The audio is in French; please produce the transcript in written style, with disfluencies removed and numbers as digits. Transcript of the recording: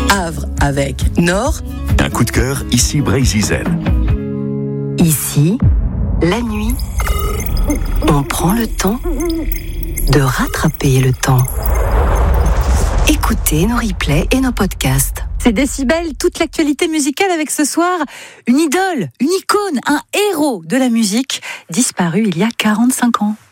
Havre avec Nord. Un coup de cœur, ici Brésil. Ici, la nuit, on prend le temps de rattraper le temps. Écoutez nos replays et nos podcasts. C'est Décibel, toute l'actualité musicale avec ce soir une idole, une icône, un héros de la musique disparu il y a 45 ans.